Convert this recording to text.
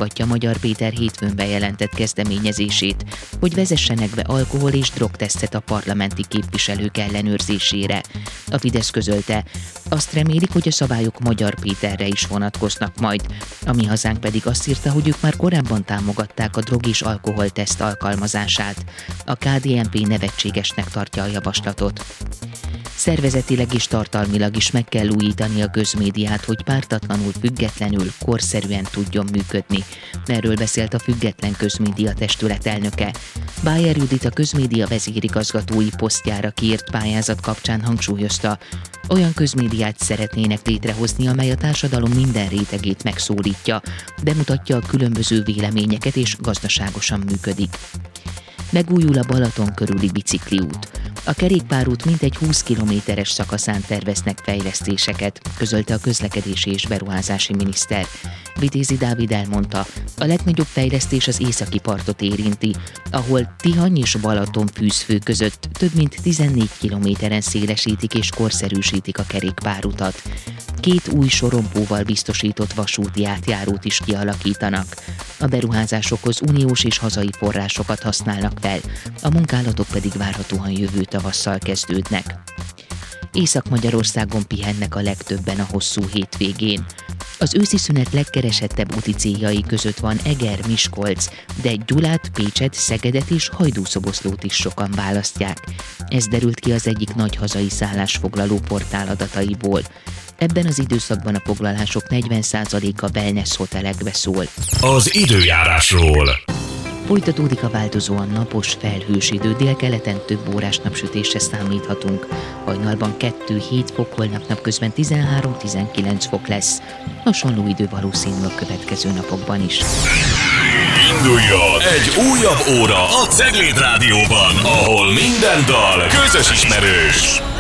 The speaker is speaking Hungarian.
támogatja Magyar Péter hétfőn bejelentett kezdeményezését, hogy vezessenek be alkohol- és drogtesztet a parlamenti képviselők ellenőrzésére. A Fidesz közölte, azt remélik, hogy a szabályok Magyar Péterre is vonatkoznak majd. A Mi Hazánk pedig azt írta, hogy ők már korábban támogatták a drog- és alkoholteszt alkalmazását. A KDNP nevetségesnek tartja a javaslatot. Szervezetileg és tartalmilag is meg kell újítani a közmédiát, hogy pártatlanul, függetlenül, korszerűen tudjon működni. Erről beszélt a Független Közmédia Testület elnöke. Bájer Judit a közmédia vezérigazgatói posztjára kiírt pályázat kapcsán hangsúlyozta, olyan közmédiát szeretnének létrehozni, amely a társadalom minden rétegét megszólítja, bemutatja a különböző véleményeket és gazdaságosan működik. Megújul a Balaton körüli bicikliút. A kerékpárút mintegy 20 kilométeres szakaszán terveznek fejlesztéseket, közölte a közlekedési és beruházási miniszter. Vitézi Dávid elmondta, a legnagyobb fejlesztés az északi partot érinti, ahol Tihany és Balaton fűzfő között több mint 14 kilométeren szélesítik és korszerűsítik a kerékpárutat. 2 új sorompóval biztosított vasúti átjárót is kialakítanak. A beruházásokhoz uniós és hazai forrásokat használnak fel, a munkálatok pedig várhatóan jövő tavasszal kezdődnek. Észak-Magyarországon pihennek a legtöbben a hosszú hétvégén. Az őszi szünet legkeresettebb úti céljai között van Eger, Miskolc, de Gyulát, Pécset, Szegedet és Hajdúszoboszlót is sokan választják. Ez derült ki az egyik nagy hazai szállásfoglaló portál adataiból. Ebben az időszakban a foglalások 40%-a wellness hotelekbe szól. Az időjárásról. Folytatódik a változóan napos, felhős idő, délkeleten több órás napsütésre számíthatunk. Hajnalban 2-7 fok, holnap napközben 13-19 fok lesz. Hasonló idő valószínű a következő napokban is. Induljon egy újabb óra a Cegléd Rádióban, ahol minden dal közös ismerős.